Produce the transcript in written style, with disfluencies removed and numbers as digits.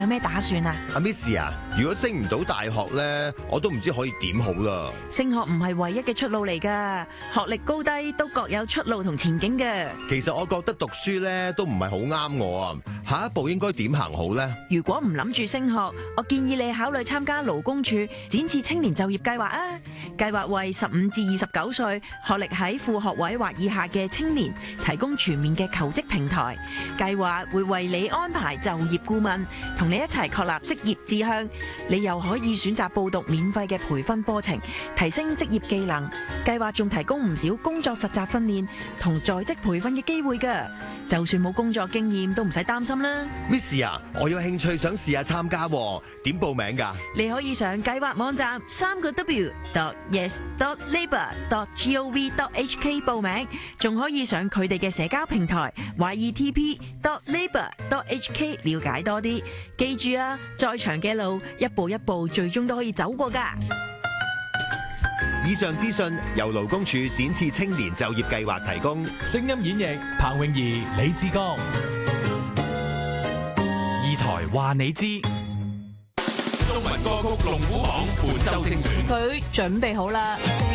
有咩打算啊？ 阿 Miss 啊，如果升唔到大學咧，我都唔知可以點好啦。 升學唔係唯一嘅出路嚟噶，學歷高低都各有出路同前景嘅。 其實我覺得讀書咧都唔係好啱我啊，下一步應該點行好呢？ 如果唔諗住升學，我建議你考慮參加勞工處展翅青年就業計劃啊！計劃為15至29歲，學歷喺副學位或以下嘅青年提供全面嘅求職平台。計劃會為你安排就業顧問，同你一齊確立職業志向。你又可以選擇報讀免費嘅培訓課程，提升職業技能。計劃仲提供唔少工作實習訓練同在職培訓嘅機會㗎。就算冇工作經驗都唔使擔心啦。 Miss 啊，我有興趣想試下參加，點報名㗎？ 你可以上計劃網站3w.yes.labour.gov.hk 報名，仲可以上佢哋嘅社交平台 yetp.labour.hk 了解多啲。記住啊，再長嘅路，一步一步，最終都可以走過㗎。 以上資訊由勞工處展翅青年就業計劃提供。 聲音演繹彭詠儀、李志剛。二台話你知。中文歌曲龍虎榜伴奏精選。 佢準備好啦。